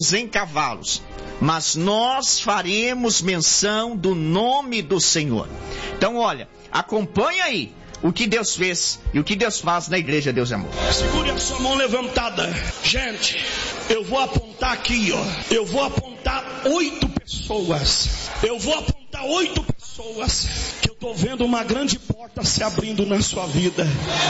montaremos em cavalos, mas nós faremos menção do nome do Senhor. Então olha, acompanha aí o que Deus fez e o que Deus faz na igreja Deus e Amor. Segure a sua mão levantada. Gente, eu vou apontar aqui, ó. Eu vou apontar 8 pessoas. Eu vou apontar 8 pessoas que eu estou vendo uma grande porta se abrindo na sua vida.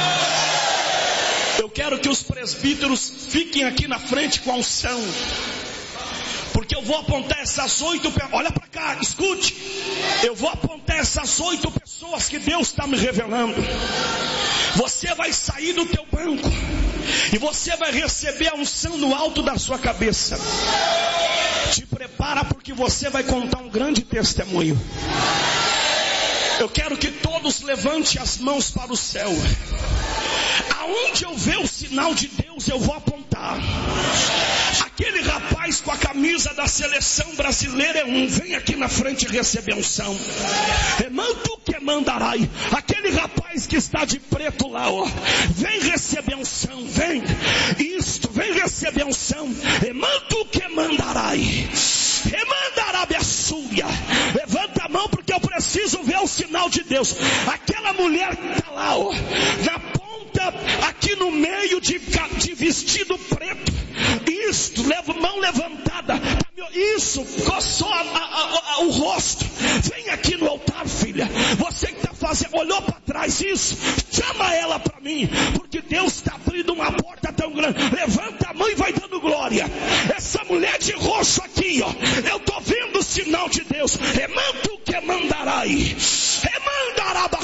Eu quero que os presbíteros fiquem aqui na frente com a unção. Porque eu vou apontar essas 8 pessoas. Olha para cá, escute. Eu vou apontar essas 8 pessoas que Deus está me revelando. Você vai sair do teu banco e você vai receber a unção no alto da sua cabeça. Te prepara, porque você vai contar um grande testemunho. Eu quero que todos levantem as mãos para o céu. Aonde eu ver o sinal de Deus, eu vou apontar. Aquele rapaz com a camisa da seleção brasileira é um. Vem aqui na frente receber unção. Emanto que mandarai. Aquele rapaz que está de preto lá, ó. Vem receber unção. Vem. Isto, vem receber unção. Emanto que mandarai. Emandarabiaçúria. Levanta a mão, porque eu preciso ver o sinal de Deus. Aquela mulher que está lá, ó, na ponta, aqui no meio de vestido preto. Isto, mão levantada. Isso, coçou o rosto. Vem aqui no altar, filha. Você que está fazendo, olhou para trás, isso. Chama ela para mim, porque Deus está abrindo uma porta tão grande. Levanta a mão e vai dando glória. Essa mulher de roxo aqui, ó. Eu estou vendo o sinal de Deus. Emanto que mandarai. Emandaraba.